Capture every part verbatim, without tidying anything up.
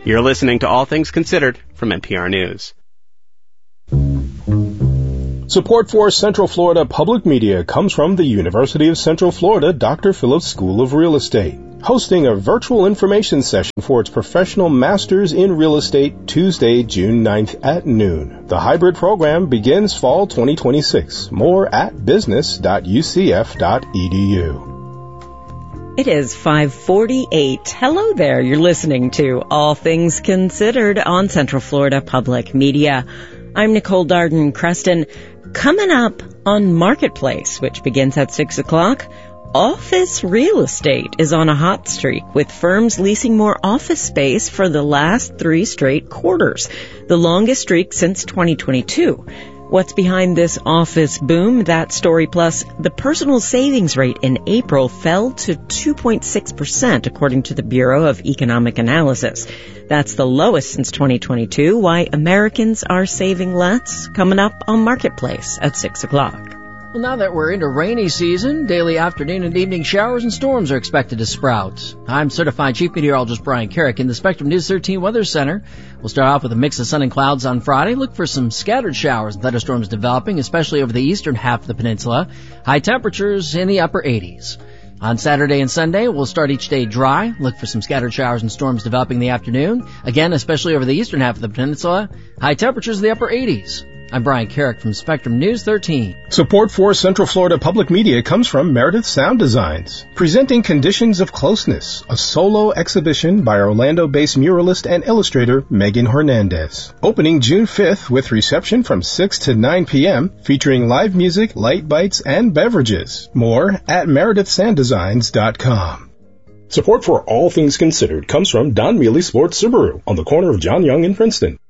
You're listening to All Things Considered from N P R News. Support for Central Florida Public Media comes from the University of Central Florida Doctor Phillips School of Real Estate, hosting a virtual information session for its professional masters in real estate Tuesday, June ninth at noon. The hybrid program begins fall twenty twenty-six. More at business dot u c f dot e d u. It is five forty-eight. Hello there. You're listening to All Things Considered on Central Florida Public Media. I'm Nicole Darden Creston. Coming up on Marketplace, which begins at six o'clock, office real estate is on a hot streak, with firms leasing more office space for the last three straight quarters, the longest streak since twenty twenty-two. What's behind this office boom? That story, plus the personal savings rate in April fell to two point six percent, according to the Bureau of Economic Analysis. That's the lowest since twenty twenty-two. Why Americans are saving less? Coming up on Marketplace at six o'clock. Well, now that we're into rainy season, daily afternoon and evening showers and storms are expected to sprout. I'm Certified Chief Meteorologist Brian Carrick in the Spectrum News thirteen Weather Center. We'll start off with a mix of sun and clouds on Friday. Look for some scattered showers and thunderstorms developing, especially over the eastern half of the peninsula. High temperatures in the upper eighties. On Saturday and Sunday, we'll start each day dry. Look for some scattered showers and storms developing in the afternoon. Again, especially over the eastern half of the peninsula. High temperatures in the upper eighties. I'm Brian Carrick from Spectrum News thirteen. Support for Central Florida Public Media comes from Meredith Sound Designs, presenting Conditions of Closeness, a solo exhibition by Orlando-based muralist and illustrator Megan Hernandez. Opening June fifth with reception from six to nine p.m., featuring live music, light bites, and beverages. More at meredith sound designs dot com. Support for All Things Considered comes from Don Mealy Sports Subaru on the corner of John Young and Princeton.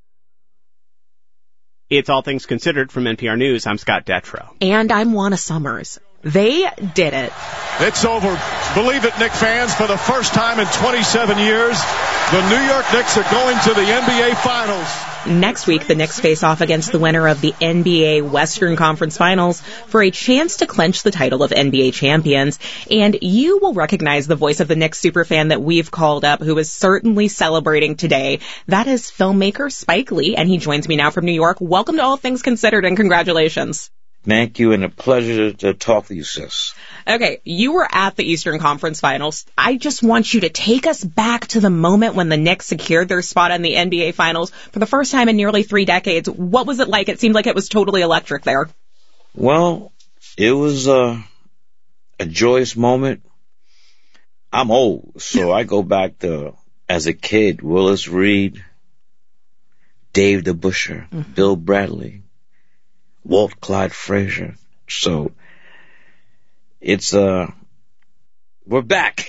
It's All Things Considered from N P R News. I'm Scott Detrow. And I'm Juana Summers. They did it. It's over. Believe it, Knicks fans, for the first time in twenty-seven years, the New York Knicks are going to the N B A Finals. Next week, the Knicks face off against the winner of the N B A Western Conference Finals for a chance to clinch the title of N B A champions. And you will recognize the voice of the Knicks superfan that we've called up, who is certainly celebrating today. That is filmmaker Spike Lee, and he joins me now from New York. Welcome to All Things Considered, and congratulations. Thank you, and a pleasure to talk to you, sis. Okay, you were at the Eastern Conference Finals. I just want you to take us back to the moment when the Knicks secured their spot in the N B A Finals for the first time in nearly three decades. What was it like? It seemed like it was totally electric there. Well, it was uh, a joyous moment. I'm old, so I go back to, as a kid, Willis Reed, Dave DeBusschere, mm-hmm. Bill Bradley, Walt Clyde Frazier. So it's, uh, we're back.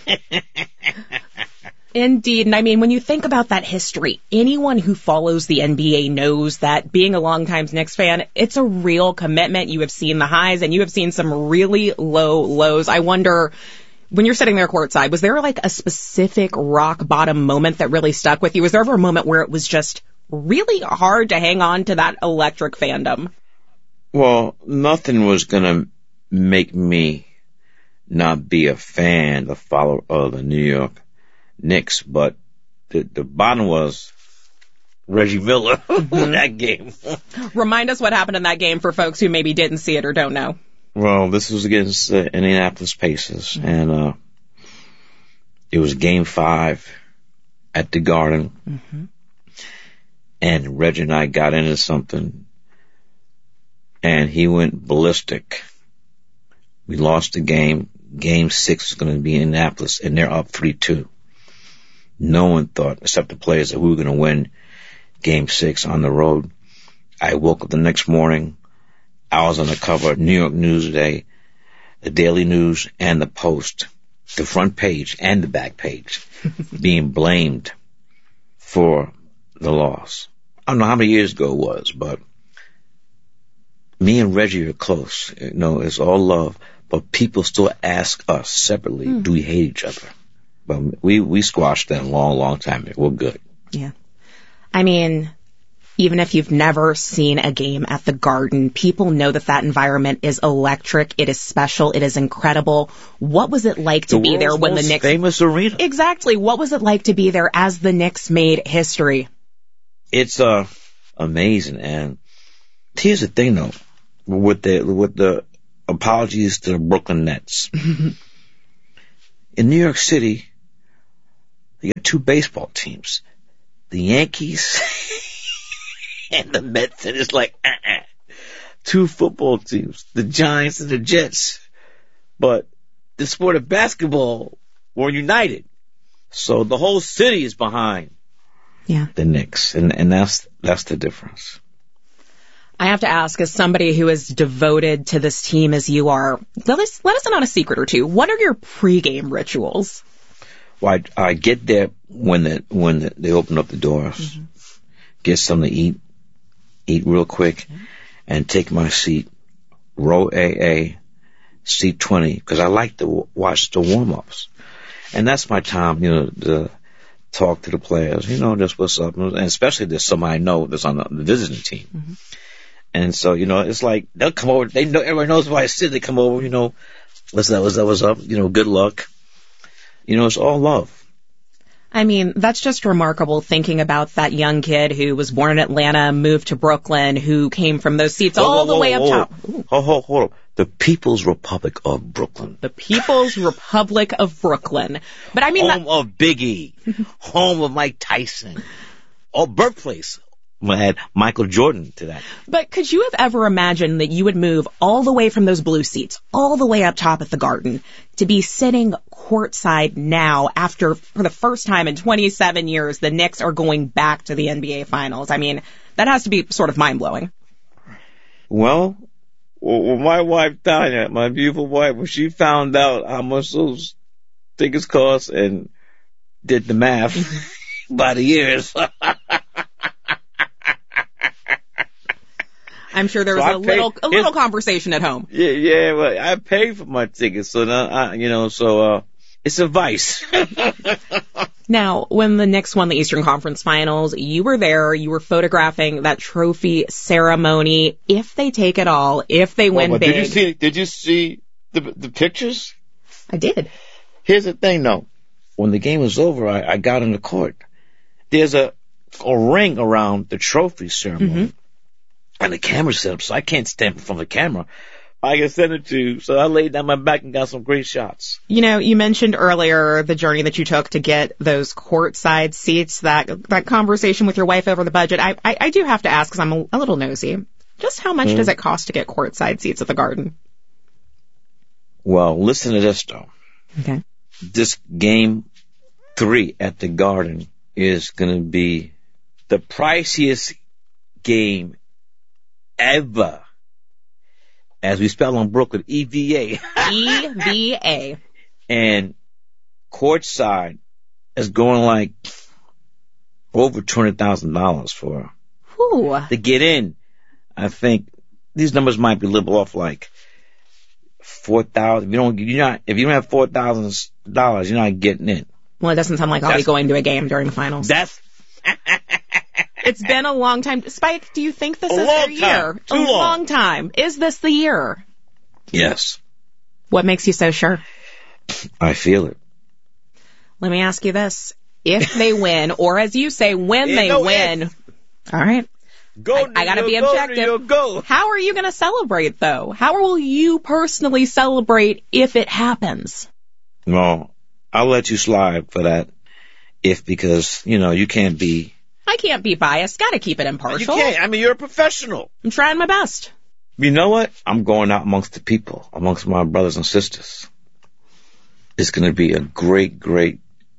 Indeed. And I mean, when you think about that history, anyone who follows the N B A knows that being a longtime Knicks fan, it's a real commitment. You have seen the highs and you have seen some really low lows. I wonder, when you're sitting there courtside, was there like a specific rock bottom moment that really stuck with you? Was there ever a moment where it was just really hard to hang on to that electric fandom? Well, nothing was going to make me not be a fan, a follower of the New York Knicks, but the, the bottom was Reggie Miller in that game. Remind us what happened in that game for folks who maybe didn't see it or don't know. Well, this was against the Indianapolis Pacers, and uh, it was game five at the Garden, mm-hmm. and Reggie and I got into something, and he went ballistic. We lost the game. Game six was going to be in Indianapolis, and they're up three two. No one thought, except the players, that we were going to win game six on the road. I woke up the next morning. I was on the cover of New York Newsday, the Daily News, and the Post, the front page and the back page, being blamed for the loss. I don't know how many years ago it was, but me and Reggie are close. You know, it's all love, but people still ask us separately, mm. do we hate each other? But we, we squashed that a long, long time ago. We're good. Yeah. I mean, Even if you've never seen a game at the Garden, people know that that environment is electric. It is special. It is incredible. What was it like to the be there world's when most the Knicks... famous arena. Exactly. What was it like to be there as the Knicks made history? It's uh, amazing. And here's the thing, though, with the, with the apologies to the Brooklyn Nets. In New York City, you got two baseball teams. The Yankees... and the Mets, and it's like, uh-uh. Two football teams, the Giants and the Jets. But the sport of basketball were united. So the whole city is behind yeah. the Knicks, and, and that's that's the difference. I have to ask, as somebody who is devoted to this team as you are, let us, let us in on a secret or two. What are your pregame rituals? Well, I, I get there when the, when the, they open up the doors, mm-hmm. get something to eat, eat real quick, mm-hmm. and take my seat, row A A, seat twenty, because I like to w- watch the warm-ups. And that's my time, you know, to talk to the players, you know, just what's up, and especially if there's somebody I know that's on the visiting team. Mm-hmm. And so, you know, it's like, they'll come over, they know, everybody knows where I sit, they come over, you know, what's that, what's that, what's up, you know, good luck. You know, it's all love. I mean, that's just remarkable thinking about that young kid who was born in Atlanta, moved to Brooklyn, who came from those seats whoa, all whoa, the way whoa, up top. Hold, hold, hold on. The People's Republic of Brooklyn. The People's Republic of Brooklyn. But I mean, home that- of Biggie, home of Mike Tyson, oh, birthplace. I had Michael Jordan to that. But could you have ever imagined that you would move all the way from those blue seats, all the way up top at the Garden, to be sitting courtside now after, for the first time in twenty-seven years, the Knicks are going back to the N B A Finals? I mean, that has to be sort of mind-blowing. Well, well my wife, Tanya, my beautiful wife, when she found out how much those tickets cost and did the math by the years... I'm sure there was so a paid, little a little conversation at home. Yeah, yeah. Well, I paid for my tickets, so now I, you know, so uh, it's a vice. Now, when the Knicks won the Eastern Conference Finals, you were there. You were photographing that trophy ceremony. If they take it all, if they win well, big, did you see? Did you see the the pictures? I did. Here's the thing, though. When the game was over, I, I got in the court. There's a a ring around the trophy ceremony. Mm-hmm. And the camera's set up, so I can't stand from the camera. I can send it to you. So I laid down my back and got some great shots. You know, you mentioned earlier the journey that you took to get those courtside seats, that that conversation with your wife over the budget. I I, I do have to ask, because I'm a, a little nosy, just how much mm. does it cost to get courtside seats at the Garden? Well, listen to this, though. Okay. This game three at the Garden is going to be the priciest game ever. As we spell on Brooklyn, E V A. E V A. And courtside is going like over two hundred thousand dollars for Whew. to get in. I think these numbers might be a little off, like four thousand. If you don't, you're not, if you don't have four thousand dollars, you're not getting in. Well, it doesn't sound like I'll that's, be going to a game during the finals. That's. It's been a long time. Spike, do you think this a is long their time. year? Too a long. long time. Is this the year? Yes. What makes you so sure? I feel it. Let me ask you this. If they win, or as you say, when yeah, they no, win. If. All right. Go, I, I got to be objective. Go, go. How are you going to celebrate, though? How will you personally celebrate if it happens? No, I'll let you slide for that. If, because, you know, you can't be. I can't be biased. Got to keep it impartial. You can't. I mean, you're a professional. I'm trying my best. You know what? I'm going out amongst the people, amongst my brothers and sisters. It's going to be a great, great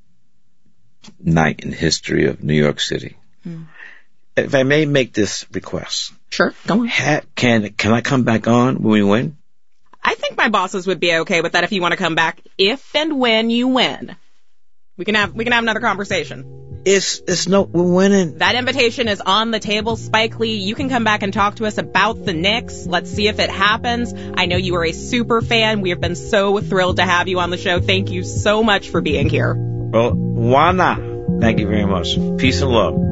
night in history of New York City. Hmm. If I may make this request. Sure, go on. Ha- can, can I come back on when we win? I think my bosses would be okay with that if you want to come back if and when you win. We can have we can have another conversation. It's it's no we're winning. That invitation is on the table, Spike Lee. You can come back and talk to us about the Knicks. Let's see if it happens. I know you are a super fan. We have been so thrilled to have you on the show. Thank you so much for being here. Well, why not? Thank you very much. Peace and love.